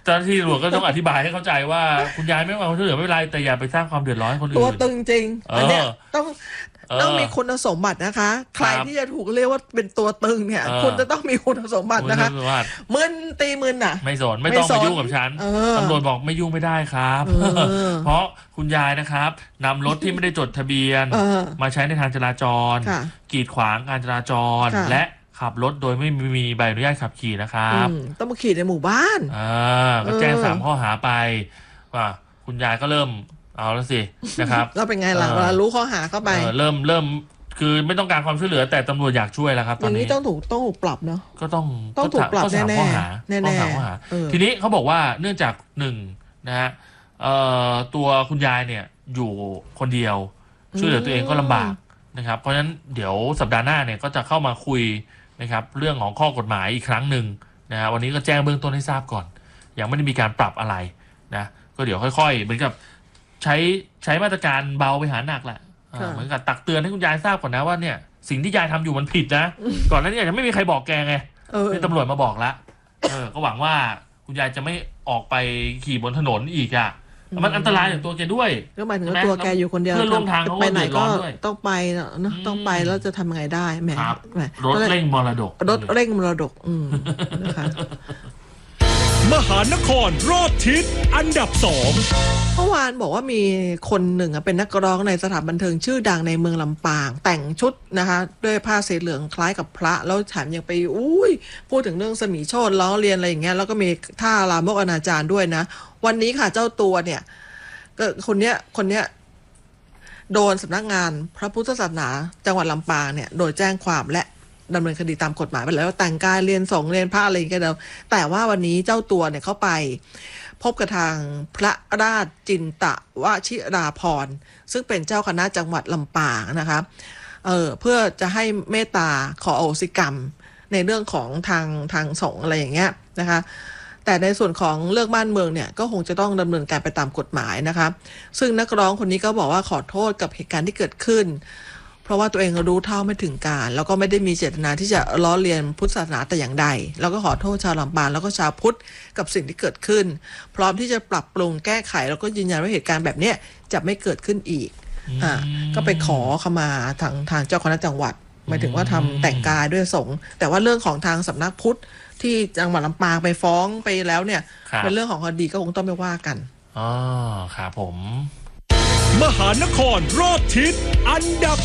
เจ้าหน้าที่ตำรวจก็ต้องอธิบายให้เข้าใจว่าคุณยายไม่มาช่วยเหลือไม่เป็นไรแต่อย่าไปสร้างความเดือดร้อนให้คนอื่นตัวตึงจริงอันเนี้ยต้องมีคุณสมบัตินะคะใครที่จะถูกเรียกว่าเป็นตัวตึงเนี่ยคุณจะต้องมีคุณสมบัตินะคะมึนตีมึนอ่ะไม่สนไม่ต้องมายุ่งกับฉันตำรวจบอกไม่ยุ่งไม่ได้ครับเพราะคุณยายนะครับนำรถที่ไม่ได้จดทะเบียนมาใช้ในทางจราจรกีดขวางการจราจรและขับรถโดยไม่มีใบอนุญาตขับขี่นะครับต้องมาขี่ในหมู่บ้านก็แจ้ง3 ข้อหาไปว่าคุณยายก็เริ่มเอาแล้วสินะครับแล้วเป็นไงล่ะเวลารู้ข้อหาเข้าไปเริ่มคือไม่ต้องการความช่วยเหลือแต่ตำรวจอยากช่วยแล้วครับตอนนี้ต้องถูกปรับเนาะก็ต้องถูกปรับแน่ข้อหาทีนี้เขาบอกว่าเนื่องจากนะฮะตัวคุณยายเนี่ยอยู่คนเดียวช่วยเหลือตัวเองก็ลำบากนะครับเพราะฉะนั้นเดี๋ยวสัปดาห์หน้าเนี่ยก็จะเข้ามาคุยนะครับเรื่องของข้อกฎหมายอีกครั้งหนึ่งนะฮะวันนี้ก็แจ้งเบื้องต้นให้ทราบก่อนยังไม่ได้มีการปรับอะไรนะก็เดี๋ยวค่อยๆเหมือนกับใช้มาตรการเบาไปหาหนักแหละเหมือนกับตักเตือนให้คุณยายทราบก่อนนะว่าเนี่ยสิ่งที่ยายทำอยู่มันผิดนะก่อนหน้านี้ยังไม่มีใครบอกแกไงเป็นตำรวจมาบอกละก็หวังว่าคุณยายจะไม่ออกไปขี่บนถนนอีกอ่ะมันอันตรายอย่างตัวแกด้วยก็หมายถึงตัวแกอยู่คนเดียวไปไหนก็ต้องไปเนาะต้องไปแล้วจะทำยังไงได้แหมรถเร่งมรดกนะคะมหานครรอบทิศอันดับ2 เมื่อวานบอกว่ามีคนหนึ่งเป็นนักร้องในสถานบันเทิงชื่อดังในเมืองลำปางแต่งชุดนะคะด้วยผ้าสีเหลืองคล้ายกับพระแล้วแถมยังไปพูดถึงเรื่องสมีโชติล้อเลียนอะไรอย่างเงี้ยแล้วก็มีท่าลามกอนาจารด้วยนะวันนี้ค่ะเจ้าตัวเนี่ยก็คนเนี้ยโดนสำนักงานพระพุทธศาสนาจังหวัดลำปางเนี่ยโดยแจ้งความและดำเนินคดีตามกฎหมายไปแล้วแต่งกายเรียนสงฆ์เรียนพระอะไรอย่างเงี้ยแต่ว่าวันนี้เจ้าตัวเนี่ยเข้าไปพบกับทางพระราชจินตวชิราภรณ์ซึ่งเป็นเจ้าคณะจังหวัดลำปางนะคะเพื่อจะให้เมตตาขออโหสิกรรมในเรื่องของทางสงฆ์อะไรอย่างเงี้ยนะคะแต่ในส่วนของเรื่องบ้านเมืองเนี่ยก็คงจะต้องดำเนินการไปตามกฎหมายนะคะซึ่งนักร้องคนนี้ก็บอกว่าขอโทษกับเหตุการณ์ที่เกิดขึ้นเพราะว่าตัวเองรู้เท่าไม่ถึงการแล้วก็ไม่ได้มีเจตนาที่จะล้อเลียนพุทธศาสนาแต่อย่างใดแล้วก็ขอโทษชาวลำปางแล้วก็ชาวพุทธกับสิ่งที่เกิดขึ้นพร้อมที่จะปรับปรุงแก้ไขแล้วก็ยืนยันว่าเหตุการณ์แบบนี้จะไม่เกิดขึ้นอีกก็ไปขอเข้ามาทางเจ้าคณะจังหวัดหมายถึงว่าทำแต่งกายด้วยสงฆ์แต่ว่าเรื่องของทางสำนักพุทธที่จังหวัดลำปางไปฟ้องไปแล้วเนี่ยเป็นเรื่องของคดีก็คงต้องไปว่ากันครับผมมหานครรอบทิศอันดับ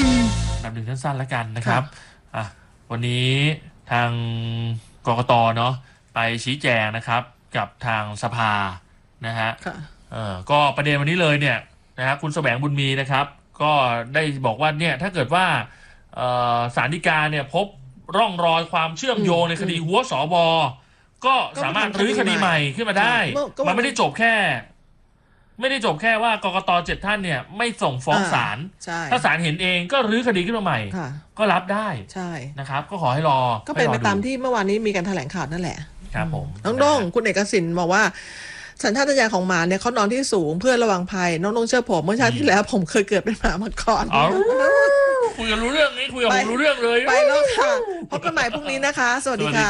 1สั้นๆแล้วกันนะครับวันนี้ทางกกต.เนาะไปชี้แจงนะครับกับทางสภานะฮะก็ประเด็นวันนี้เลยเนี่ยนะฮะคุณแสวงบุญมีนะครับก็ได้บอกว่าเนี่ยถ้าเกิดว่าศาลฎีกาเนี่ยพบร่องรอยความเชื่อมโยงในคดีหัวสบก็สามารถรื้อคดีใหม่ขึ้นมาได้มันไม่ได้จบแค่ว่ากกต. 7 ท่านเนี่ยไม่ส่งฟ้องศาลถ้าศาลเห็นเองก็รื้อคดีขึ้นมาใหม่ก็รับได้นะครับก็ขอให้รอก็เป็นไปตามที่เมื่อวานนี้มีการแถลงข่าวนั่นแหละครับผมน้องด้งคุณเอกสินบอกว่าสัญชาตญาณของหมาเนี่ยเขานอนที่สูงเพื่อระวังภัยน้องๆเชื่อผมเมื่อชาติที่แล้วผมเคยเกิดเป็นหมามาก่อนคุยกันรู้เรื่องนี้คุยกับผมรู้เรื่องเลยไปแล้วค่ะพบกันใหม่พรุ่งนี้นะคะสวัสดีค่ะ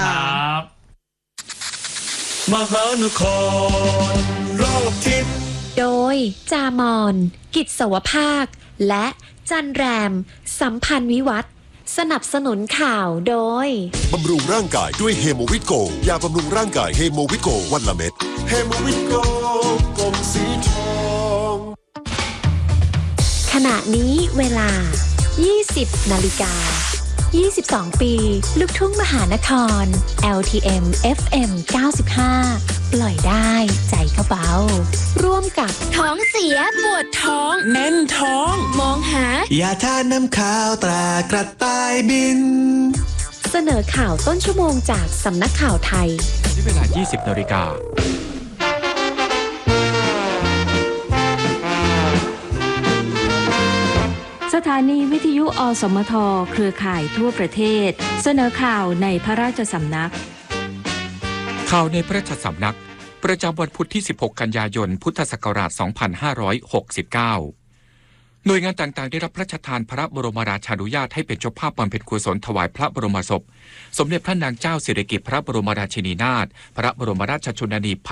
มหานครรอบทิศโดยจามอนกิจสวภาคและจันแรมสัมพันธ์วิวัฒน์สนับสนุนข่าวโดยบำรุงร่างกายด้วยเฮโมวิตโกยาบำรุงร่างกายเฮโมวิตโกวันละเม็ดเฮโมวิตโกกลมสีทองขณะนี้เวลา 20 นาฬิกา 22 ปีลูกทุ่งมหานคร LTM FM 95 ปล่อยได้ใจก็เบาร่วมกับท้องเสียปวดท้องแน่นท้องมองหายาทาน้ำข้าวตรากระต่ายบินเสนอข่าวต้นชั่วโมงจากสำนักข่าวไทยที่เวลา 20 นาฬิกาสถานีวิทยุอสมทเครือข่ายทั่วประเทศเสนอข่าวในพระราชสำนักข่าวในพระราชสำนักประจำวันพุธที่ 16 กันยายน พุทธศักราช 2569 หน่วยงานต่างๆได้รับพระราชทานพระบรมราชานุญาตให้เป็นเจ้าภาพบำเพ็ญกุศลถวายพระบรมศพสมเด็จพระนางเจ้าสิริกิติ์พระบรมราชินีนาถพระบรมราชชนนี